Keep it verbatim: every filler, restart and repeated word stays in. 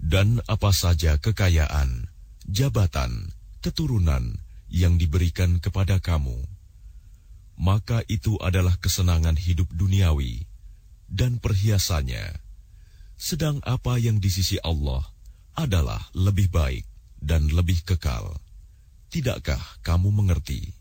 Dan apa saja kekayaan, jabatan, keturunan yang diberikan kepada kamu, maka itu adalah kesenangan hidup duniawi dan perhiasannya. Sedang apa yang di sisi Allah adalah lebih baik dan lebih kekal. Tidakkah kamu mengerti?